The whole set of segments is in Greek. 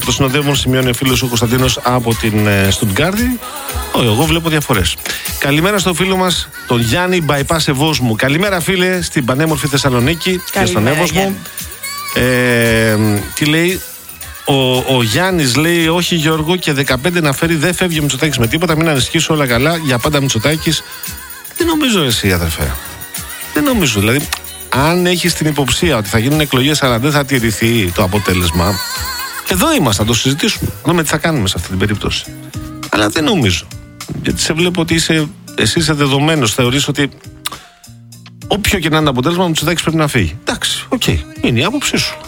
Το συνοδεύουν, σημειώνει ο φίλος ο Κωνσταντίνος από την Στουτγκάρδη. Εγώ βλέπω διαφορές. Καλημέρα στο φίλο μας, τον Γιάννη Bypass Ευόσμου. Καλημέρα, φίλε, στην πανέμορφη Θεσσαλονίκη και στον Εύωσμο. Τι λέει. Ο Γιάννης λέει: όχι, Γιώργο, και 15 να φέρει, δεν φεύγει ο Μητσοτάκης με τίποτα. Μην ανησυχείς, όλα καλά. Για πάντα Μητσοτάκης. Δεν νομίζω εσύ, αδερφέ. Δεν νομίζω. Δηλαδή, αν έχεις την υποψία ότι θα γίνουν εκλογές αλλά δεν θα τηρηθεί το αποτέλεσμα, εδώ είμαστε, να το συζητήσουμε. Να δούμε τι θα κάνουμε σε αυτή την περίπτωση. Αλλά δεν νομίζω. Γιατί σε βλέπω ότι εσύ είσαι δεδομένος. Θεωρείς ότι όποιο και να είναι το αποτέλεσμα, ο Μητσοτάκης πρέπει να φύγει. Εντάξει, οκ. Είναι η άποψή σου.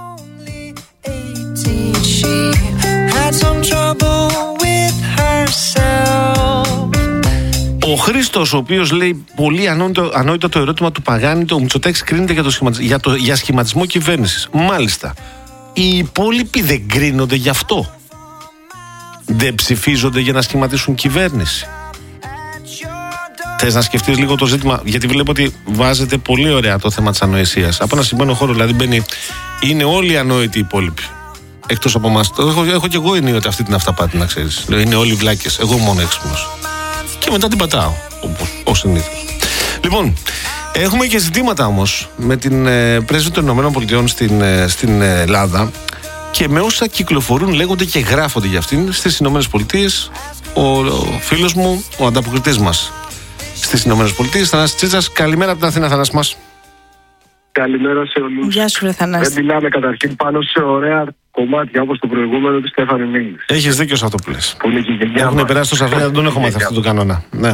Ο Χρήστος, ο οποίος λέει πολύ ανόητο το ερώτημα του Παγάνη, το Μητσοτάκης κρίνεται για σχηματισμό κυβέρνησης. Μάλιστα. Οι υπόλοιποι δεν κρίνονται γι' αυτό. Δεν ψηφίζονται για να σχηματίσουν κυβέρνηση. Θες να σκεφτείς λίγο το ζήτημα, γιατί βλέπω ότι βάζετε πολύ ωραία το θέμα της ανοησίας. Από ένα σημείο χώρο, δηλαδή μπαίνει, είναι όλοι ανόητοι οι υπόλοιποι. Εκτός από εμάς. Έχω και εγώ εννοεί ότι αυτή την αυταπάτη, να ξέρεις. Είναι όλοι βλάκες. Εγώ μόνο έξυπνος. Και μετά την πατάω. Ως συνήθως. Λοιπόν, έχουμε και ζητήματα όμως με την πρέσβη των ΗΠΑ στην Ελλάδα και με όσα κυκλοφορούν, λέγονται και γράφονται για αυτήν στις ΗΠΑ. Ο φίλος μου, ο ανταποκριτής μας στις ΗΠΑ, Θανάσης Τσίτσας. Καλημέρα από την Αθήνα, Θανάση μας. Καλημέρα σε όλους. Γεια σου, Θανάση. Δεν μιλάμε καταρχήν πάνω σε ωραία κομμάτια όπως το προηγούμενο του Στέφανη Μίλης. Έχεις δίκιο σε αυτό που λες. Πολύ και γενιά. Έχουν περάσει τόσα χρόνια, δεν τον έχω μάθει αυτό το κανόνα. Ναι.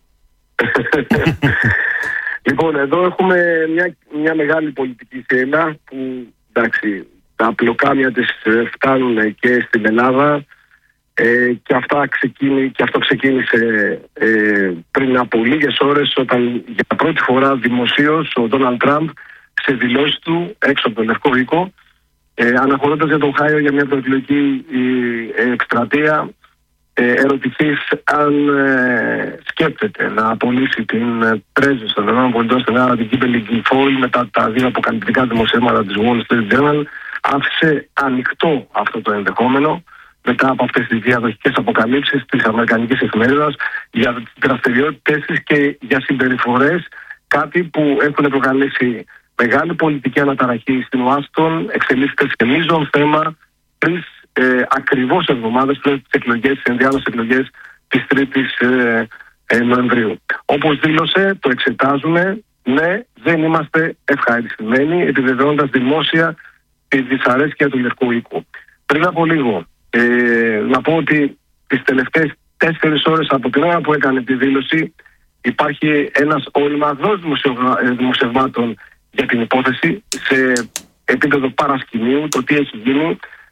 Λοιπόν, εδώ έχουμε μια μεγάλη πολιτική σκηνή που, εντάξει, τα απλοκάμια της φτάνουν και στην Ελλάδα και αυτό ξεκίνησε πριν από λίγες ώρες, όταν για πρώτη φορά δημοσίως ο Ντόναλντ Τραμπ σε δηλώσεις του έξω από τον Λευκό Οίκο, αναχωρώντας για τον Ohio για μια προεκλογική εκστρατεία, ερωτηθείς αν σκέπτεται να απολύσει την πρέσβη των ΗΠΑ στην Ελλάδα, την Κίμπερλι Γκουινφόιλ, μετά τα δύο αποκαλυπτικά δημοσιεύματα της Wall Street Journal, άφησε ανοιχτό αυτό το ενδεχόμενο μετά από αυτές τις διαδοχικές αποκαλύψεις της Αμερικανικής εφημερίδας για τις δραστηριότητες της και για συμπεριφορές, κάτι που έχουν προκαλέσει μεγάλη πολιτική αναταραχή στην Ουάσιγκτον, εξελίσσεται σε μείζον θέμα τρεις ακριβώς εβδομάδες πριν τις εκλογές, τις ενδιάμεσες εκλογές της 3ης Νοεμβρίου. Όπως δήλωσε, το εξετάζουμε, ναι, δεν είμαστε ευχαριστημένοι, επιβεβαιώντας δημόσια τη δυσαρέσκεια του Λευκού Οίκου. Πριν από λίγο, να πω ότι τις τελευταίες 4 ώρες από την ώρα που έκανε τη δήλωση, υπάρχει ένας ολμαδός δημοσιευμάτων για την υπόθεση σε επίπεδο παρασκηνίου, το τι έχει γίνει.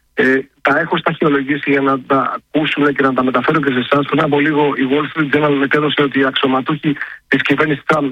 Τα έχω σταχυολογήσει για να τα ακούσουν και να τα μεταφέρω και σε εσάς. Πριν από λίγο η Wall Street Journal μετέδωσε ότι οι αξιωματούχοι της κυβέρνησης Τραμπ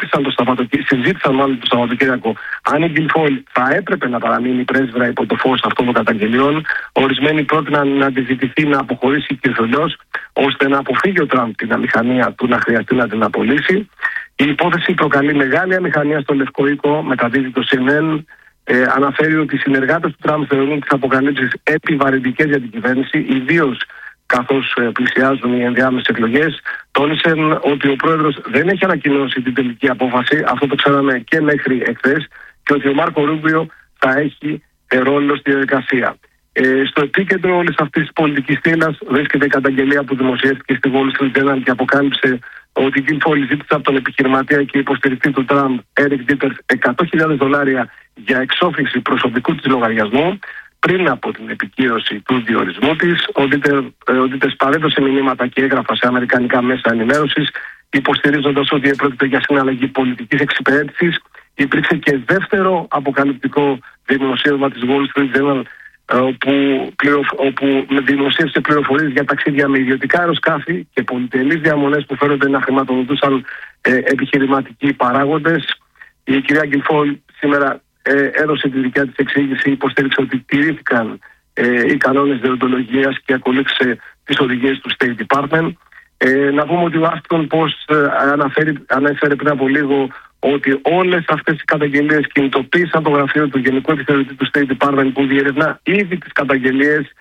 συζήτησαν μάλλον το Σαββατοκύριακο αν η Γκουινφόιλ θα έπρεπε να παραμείνει πρέσβυρα υπό το φως αυτών των καταγγελιών. Ορισμένοι πρότειναν να αντιζητηθεί να αποχωρήσει κυρθολιώς, ώστε να αποφύγει ο Τραμπ την αμηχανία του να χρειαστεί να την απολύσει. Η υπόθεση προκαλεί μεγάλη αμηχανία στο Λευκό Οίκο, μεταδίδει το CNN. Αναφέρει ότι οι συνεργάτες του Τραμπ θεωρούν τις αποκαλύψεις επιβαρυντικές για την κυβέρνηση, ιδίως καθώς πλησιάζουν οι ενδιάμεσες εκλογές. Τόνισαν ότι ο πρόεδρος δεν έχει ανακοινώσει την τελική απόφαση, αυτό το ξέραμε και μέχρι εχθές, και ότι ο Μάρκο Ρούμπιο θα έχει ρόλο στη διαδικασία. Στο επίκεντρο όλης αυτής της πολιτικής στήλας βρίσκεται η καταγγελία που δημοσιεύτηκε στη Wall Street Journal και αποκάλυψε ότι η Γκουινφόιλ ζήτησε από τον επιχειρηματία και υποστηρικτή του Τραμπ, Έρικ Ντίτερς, $100,000 για εξόφληση προσωπικού της λογαριασμού πριν από την επικύρωση του διορισμού της. Ο Ντίτερς παρέδωσε μηνύματα και έγραφα σε αμερικανικά μέσα ενημέρωσης, υποστηρίζοντας ότι πρόκειται για συναλλαγή πολιτικής εξυπηρέτησης. Υπήρξε και δεύτερο αποκαλυπτικό δημοσίευμα της Wall Street Journal, όπου δημοσίευσε πληροφορίες για ταξίδια με ιδιωτικά αεροσκάφη και πολυτελείς διαμονές που φέρονται να χρηματοδοτούσαν επιχειρηματικοί παράγοντες. Η κυρία Γκουινφόιλ σήμερα έδωσε τη δικιά της εξήγηση, υποστήριξε ότι τηρήθηκαν οι κανόνες δεοντολογίας και ακολούθησε τις οδηγίες του State Department. Να πούμε ότι ο Washington Post ανέφερε πριν από λίγο ότι όλες αυτές οι καταγγελίες κινητοποίησαν το γραφείο του Γενικού Επιθεωρητή του State Department, που διερευνά ήδη τις καταγγελίες